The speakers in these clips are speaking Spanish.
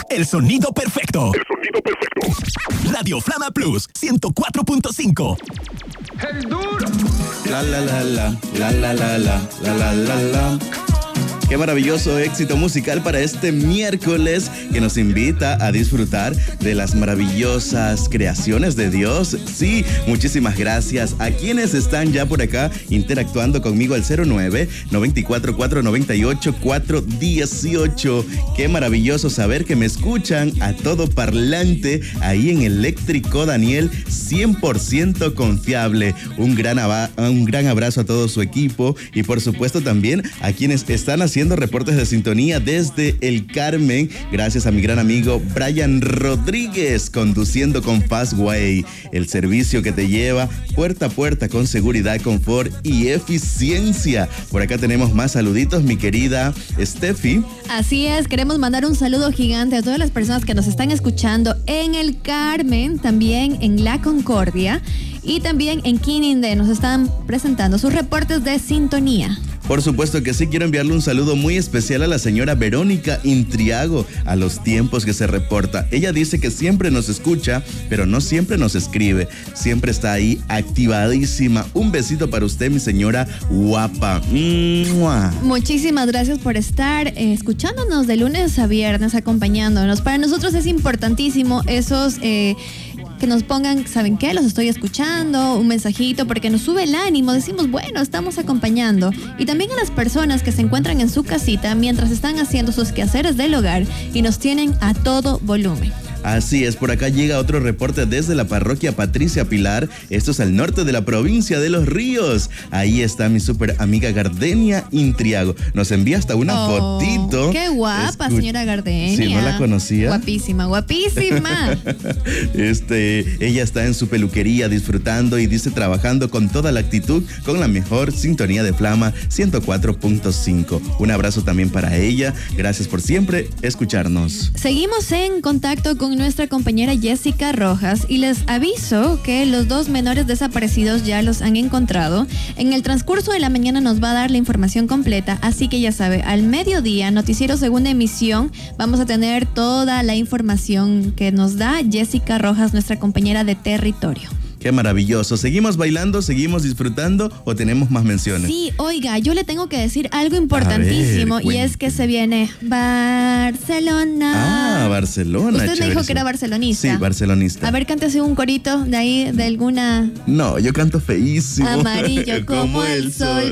el sonido perfecto. Radio Flama Plus 104.5. El duro. La la la la, la la la la, la la la la. Qué maravilloso éxito musical para este miércoles que nos invita a disfrutar de las maravillosas creaciones de Dios. Sí, muchísimas gracias a quienes están ya por acá interactuando conmigo al 09-94-498-418. Qué maravilloso saber que me escuchan a todo parlante ahí en Eléctrico Daniel, 100% confiable. Un gran abrazo a todo su equipo y por supuesto también a quienes están haciendo reportes de sintonía desde El Carmen, gracias a mi gran amigo Brian Rodríguez, conduciendo con Fastway, el servicio que te lleva puerta a puerta con seguridad, confort y eficiencia. Por acá tenemos más saluditos, mi querida Steffi. Así es, queremos mandar un saludo gigante a todas las personas que nos están escuchando en El Carmen, también en La Concordia y también en Quinindé. Nos están presentando sus reportes de sintonía. Por supuesto que sí, quiero enviarle un saludo muy especial a la señora Verónica Intriago, a los tiempos que se reporta. Ella dice que siempre nos escucha, pero no siempre nos escribe. Siempre está ahí activadísima. Un besito para usted, mi señora guapa. ¡Mua! Muchísimas gracias por estar escuchándonos de lunes a viernes, acompañándonos. Para nosotros es importantísimo esos... que nos pongan, ¿saben qué? Los estoy escuchando, un mensajito, porque nos sube el ánimo, decimos, bueno, estamos acompañando. Y también a las personas que se encuentran en su casita mientras están haciendo sus quehaceres del hogar y nos tienen a todo volumen. Así es, por acá llega otro reporte desde la parroquia Patricia Pilar. Esto es al norte de la provincia de Los Ríos. Ahí está mi súper amiga Gardenia Intriago. Nos envía hasta una fotito. ¡Qué guapa, señora Gardenia! Sí, ¿no la conocía? Guapísima, guapísima. Ella está en su peluquería disfrutando y dice trabajando con toda la actitud, con la mejor sintonía de Flama 104.5. Un abrazo también para ella. Gracias por siempre escucharnos. Seguimos en contacto con nuestra compañera Jessica Rojas y les aviso que los 2 menores desaparecidos ya los han encontrado. En el transcurso de la mañana nos va a dar la información completa, así que ya sabe, al mediodía, Noticiero Segunda Emisión, vamos a tener toda la información que nos da Jessica Rojas, nuestra compañera de territorio. Qué maravilloso. ¿Seguimos bailando? ¿Seguimos disfrutando? ¿O tenemos más menciones? Sí, oiga, yo le tengo que decir algo importantísimo y es que se viene Barcelona. Ah, Barcelona. Usted me dijo que era barcelonista. Sí, barcelonista. A ver, cántese un corito de ahí, de alguna... No, yo canto feísimo. Amarillo como el sol.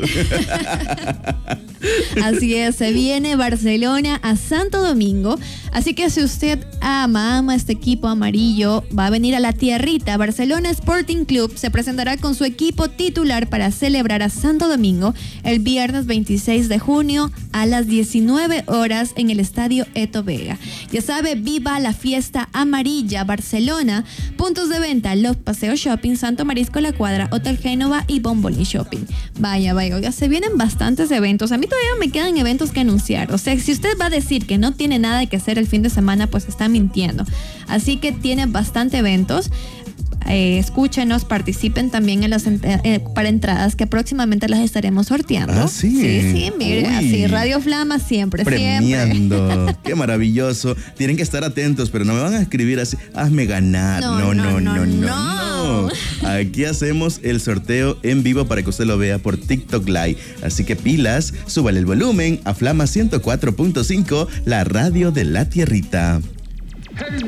Así es, se viene Barcelona a Santo Domingo. Así que si usted ama este equipo amarillo, va a venir a la tierrita. Barcelona Sporting Club se presentará con su equipo titular para celebrar a Santo Domingo el viernes 26 de junio a las 19 horas en el Estadio Eto Vega. Ya sabe, viva la fiesta amarilla. Barcelona, puntos de venta, Los Paseos Shopping, Santo Marisco La Cuadra, Hotel Génova y Bomboli Shopping. Vaya, oiga, se vienen bastantes eventos. A mí todavía me quedan eventos que anunciar. O sea, si usted va a decir que no tiene nada que hacer el fin de semana, pues está mintiendo. Así que tiene bastante eventos. Escúchenos, participen también en las para entradas que próximamente las estaremos sorteando. Ah, sí. Sí, mire, así Radio Flama siempre, premiando. Siempre. Qué maravilloso. Tienen que estar atentos, pero no me van a escribir así, hazme ganar. No. Aquí hacemos el sorteo en vivo para que usted lo vea por TikTok Live. Así que pilas, súbale el volumen a Flama 104.5, la radio de la tierrita.